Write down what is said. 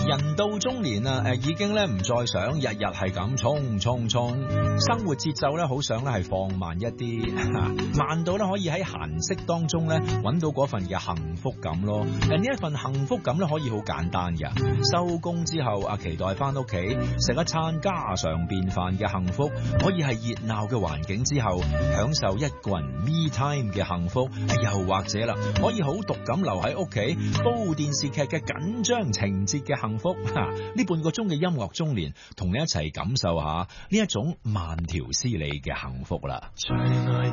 人到中年啊，已經咧唔再想日日係咁衝，生活節奏咧好想咧係放慢一啲，慢到咧可以喺閒適當中咧揾到嗰份嘅幸福感咯。呢一份幸福感咧可以好簡單嘅，收工之後啊，期待翻屋企食一餐家常便飯嘅幸福，可以係熱鬧嘅環境之後享受一個人 me time 嘅幸福，又或者啦，可以好獨咁留喺屋企煲電視劇嘅緊張情節嘅幸福。呢半個鐘嘅音樂中年，同你一齊感受下呢一種慢條斯理嘅幸福啦。 最愛